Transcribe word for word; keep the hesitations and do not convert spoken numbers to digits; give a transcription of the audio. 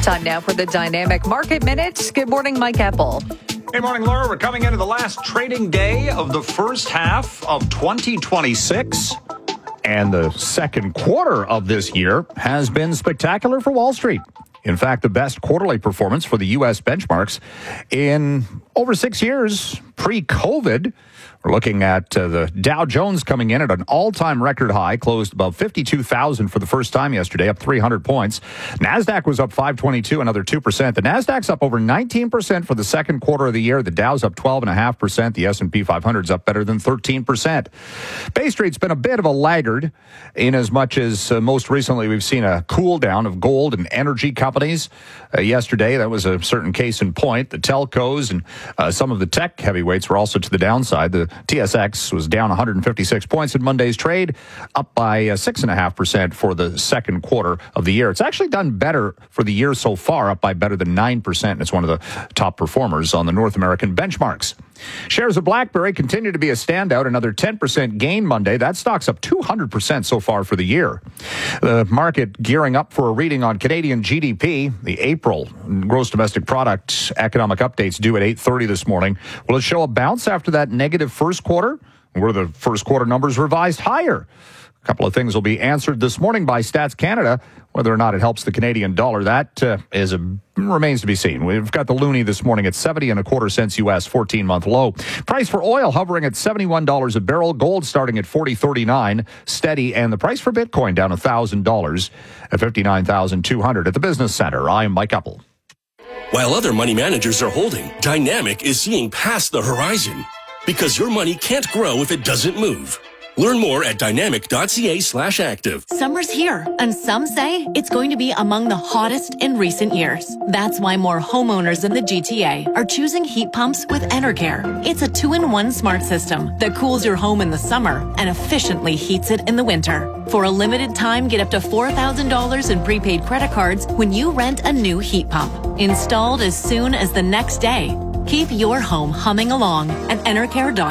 Time now for the Dynamic Market Minute. Good morning, Mike Apple. Hey, morning, Laura. We're coming into the last trading day of the first half of twenty twenty-six. And the second quarter of this year has been spectacular for Wall Street. In fact, the best quarterly performance for the U S benchmarks in over six years pre-COVID. We're looking at uh, the Dow Jones coming in at an all-time record high, closed above fifty-two thousand for the first time yesterday, up three hundred points. NASDAQ was up five twenty-two, another two percent. The NASDAQ's up over nineteen percent for the second quarter of the year. The Dow's up twelve point five percent. The S and P five hundred's up better than thirteen percent. Bay Street's been a bit of a laggard in as much as uh, most recently we've seen a cool down of gold and energy companies. Uh, yesterday, that was a certain case in point. The telcos and uh, some of the tech heavyweights were also to the downside. The T S X was down one hundred fifty-six points in Monday's trade, up by uh, six point five percent for the second quarter of the year. It's actually done better for the year so far, up by better than nine percent. It's one of the top performers on the North American benchmarks. Shares of BlackBerry continue to be a standout, another ten percent gain Monday. That stock's up two hundred percent so far for the year. The market gearing up for a reading on Canadian G D P. The April gross domestic product economic updates due at eight thirty this morning. Will it show a bounce after that negative first quarter? Were the first quarter numbers revised higher? A couple of things will be answered this morning by Stats Canada. Whether or not it helps the Canadian dollar, that uh, is a, remains to be seen. We've got the loonie this morning at seventy and a quarter cents U S, fourteen-month low. Price for oil hovering at seventy-one dollars a barrel. Gold starting at forty thirty-nine, steady. And the price for Bitcoin down one thousand dollars at fifty-nine thousand two hundred dollars at the Business Center. I'm Mike Apple. While other money managers are holding, Dynamic is seeing past the horizon. Because your money can't grow if it doesn't move. Learn more at dynamic.ca slash active. Summer's here, and some say it's going to be among the hottest in recent years. That's why more homeowners in the G T A are choosing heat pumps with Enercare. It's a two-in-one smart system that cools your home in the summer and efficiently heats it in the winter. For a limited time, get up to four thousand dollars in prepaid credit cards when you rent a new heat pump. Installed as soon as the next day. Keep your home humming along at Enercare dot com.